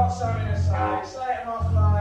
got something to say, say it to my face.